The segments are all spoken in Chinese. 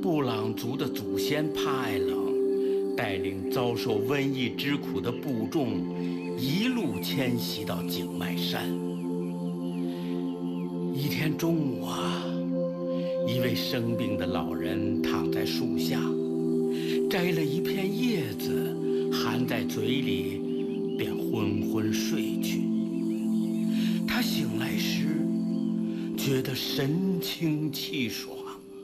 布朗族的祖先帕艾冷带领遭受瘟疫之苦的部众一路迁徙到景迈山。一天中午啊，一位生病的老人躺在树下，摘了一片叶子含在嘴里，便昏昏睡去。他醒来时觉得神清气爽。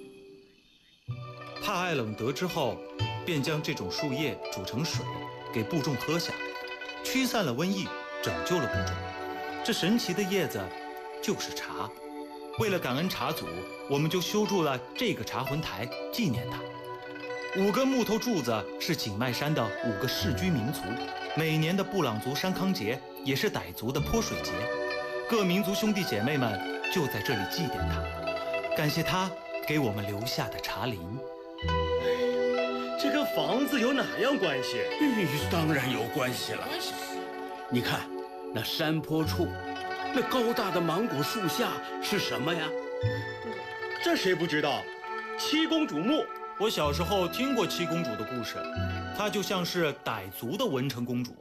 帕艾冷得知后，便将这种树叶煮成水给部众喝下，驱散了瘟疫，拯救了部众。这神奇的叶子就是茶。为了感恩茶祖，我们就修筑了这个茶魂台，纪念他。5根木头柱子是景迈山的5个世居民族，每年的布朗族山康节也是傣族的泼水节，各民族兄弟姐妹们就在这里祭奠他，感谢他给我们留下的茶林。 这跟房子有哪样关系？ 当然有关系了。你看，那山坡处，那高大的芒果树下是什么呀？ 这谁不知道？七公主墓。 我小时候听过七公主的故事，她就像是傣族的文成公主。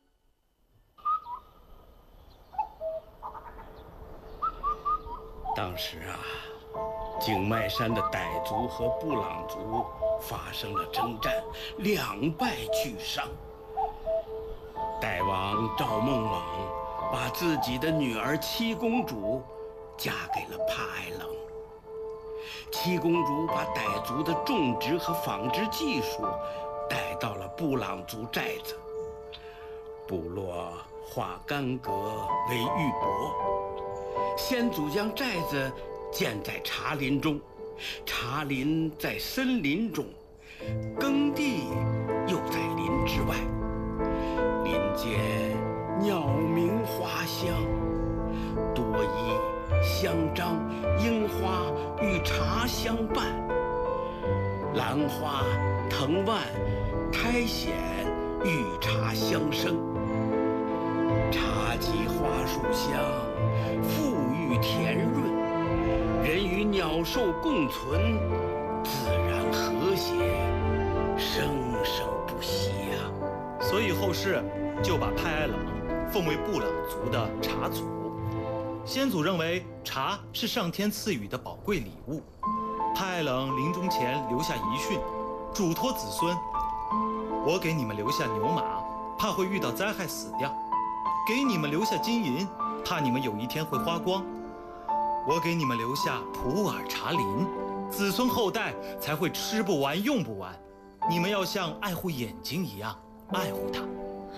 当时啊，景迈山的傣族和布朗族发生了征战，两败俱伤。傣王赵孟猛把自己的女儿七公主嫁给了帕艾冷。七公主把傣族的种植和纺织技术带到了布朗族寨子，部落化干戈为玉帛。先祖将寨子建在茶林中，茶林在森林中，耕地又在林之外。林间鸟鸣花香，多依香樟、樱花与茶相伴，兰花、藤蔓、苔藓与茶相生。茶集花树香，馥郁甜润，人与鸟兽共存，自然和谐，生生不息呀。 所以后世就把帕艾冷奉为布朗族的茶祖。先祖认为茶是上天赐予的宝贵礼物。帕艾冷临终前留下遗训，嘱托子孙：我给你们留下牛马，怕会遇到灾害死掉；给你们留下金银，怕你们有一天会花光；我给你们留下普洱茶林，子孙后代才会吃不完用不完。你们要像爱护眼睛一样爱护它。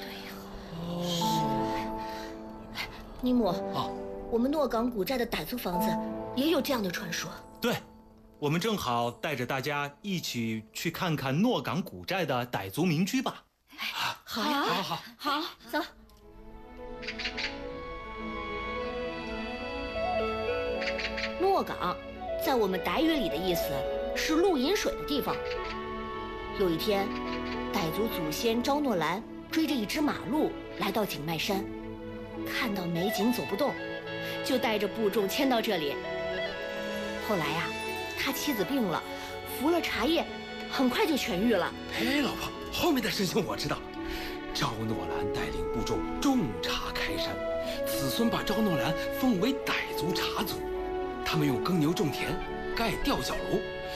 尼姆啊，我们诺岗古寨的傣族房子也有这样的传说。 对，我们正好带着大家一起去看看诺岗古寨的傣族民居吧。 好呀，好，走。诺岗，在我们傣语里的意思是露饮水的地方。有一天，傣族祖先昭诺兰追着一只马鹿来到景迈山，看到美景走不动，就带着部众迁到这里。后来呀，他妻子病了，服了茶叶，很快就痊愈了。 哎，老婆，后面的事情我知道。昭诺兰带领部众种茶开山，子孙把昭诺兰奉为傣族茶祖。他们用耕牛种田，盖吊脚楼，